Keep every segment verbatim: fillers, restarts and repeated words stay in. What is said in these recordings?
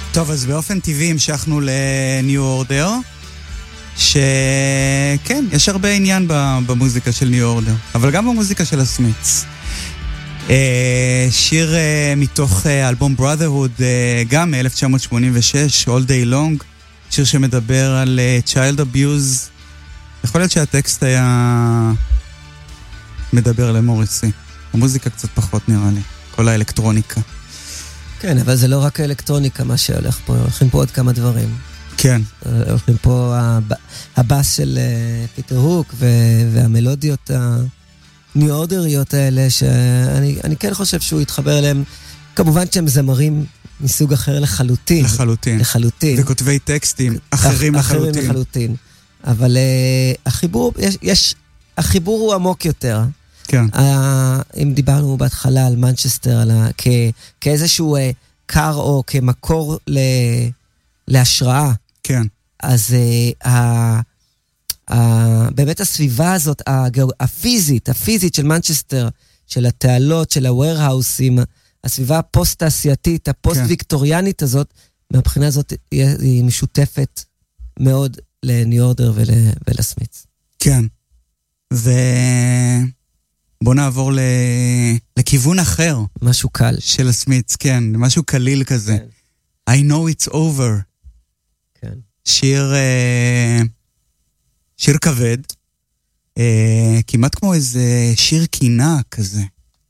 טוב, אז באופן טבעי המשכנו לניו אורדר, שכן, יש הרבה עניין במוזיקה של ניו אורדר, אבל גם במוזיקה של הסמית'ס. שיר מתוך אלבום Brotherhood, גם מ-אלף תשע מאות שמונים ושש, All Day Long, שיר שמדבר על child abuse. יכול להיות שהטקסט היה מדבר למוריסי. המוזיקה קצת פחות נראה לי, כל האלקטרוניקה. כן, אבל זה לא רק האלקטרוניקה מה שהולך פה, הולכים פה עוד כמה דברים. כן. הולכים פה הבאס של פיטר הוק והמלודיות הניו אורדריות האלה, שאני אני כן חושב שהוא יתחבר אליהם, כמובן שהם זמרים מסוג אחר לחלוטין. לחלוטין. לחלוטין. וכותבי טקסטים אחרים לחלוטין. אחרים לחלוטין. אבל החיבור, יש, יש, החיבור הוא עמוק יותר. כן. אם דיברנו בהתחלה על מנצ'סטר, על ה, כ, כאיזשהו קר או כמקור ל, להשראה. כן. אז ה, ה, באמת הסביבה הזאת, הפיזית, הפיזית של מנצ'סטר, של התעלות, של הווירהאוסים, הסביבה הפוסט-תעשייתית, הפוסט-ויקטוריאנית הזאת, מהבחינה הזאת היא משותפת מאוד לניו אורדר ול, ולסמית'ס. כן. ו... בוא נעבור ל... לכיוון אחר. משהו קל. של הסמית'ס, כן. משהו קליל כזה. כן. I know it's over. כן. שיר... שיר כבד. כמעט כמו איזה שיר קינה כזה.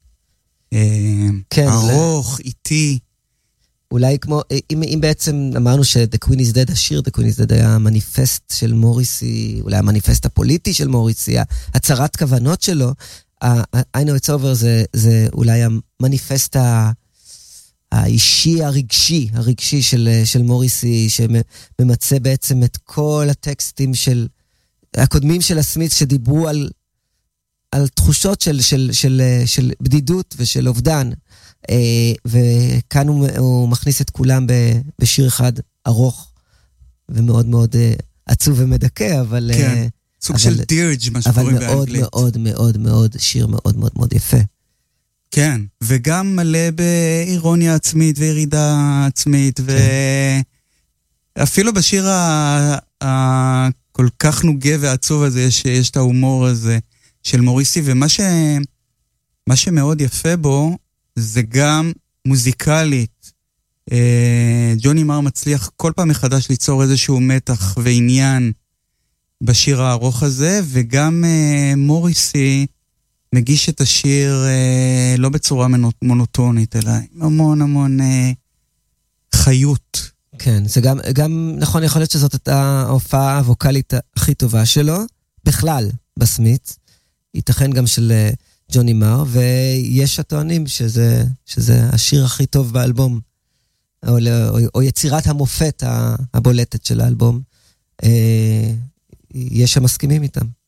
כן. ארוך, איטי. אולי כמו... אם, אם בעצם אמרנו ש-The Queen is Dead, השיר The Queen is Dead היה המניפסט של מוריסי, אולי המניפסט הפוליטי של מוריסי, הצהרת כוונות שלו, I know it's over זה, זה אולי המניפסט האישי, הרגשי, הרגשי של, של מוריסי, שממצא בעצם את כל הטקסטים של, הקודמים של הסמית'ס שדיברו על, על תחושות של, של, של, של בדידות ושל אובדן, וכאן הוא, הוא מכניס את כולם בשיר אחד ארוך, ומאוד מאוד עצוב ומדכא, אבל... כן. סוג אבל, של דירג' מה שקוראים באנגלית. אבל מאוד מאוד מאוד מאוד, שיר מאוד מאוד מאוד יפה. כן, וגם מלא באירוניה עצמית וירידה עצמית, כן. ואפילו בשיר הכל כך נוגה ועצוב הזה, יש, יש את ההומור הזה של מוריסי, ומה ש, מה שמאוד יפה בו, זה גם מוזיקלית. ג'וני מר מצליח כל פעם מחדש ליצור איזשהו מתח ועניין, בשיר הארוך הזה, וגם אה, מוריסי מגיש את השיר אה, לא בצורה מונוטונית, אלא עם המון המון אה, חיות. כן, זה גם, גם נכון, יכול להיות שזאת הייתה ההופעה הווקלית הכי טובה שלו, בכלל, בסמית'ס, ייתכן גם של אה, ג'וני מר, ויש הטוענים שזה, שזה השיר הכי טוב באלבום, או, או, או יצירת המופת הבולטת של האלבום, אה, יש שמסכימים איתם.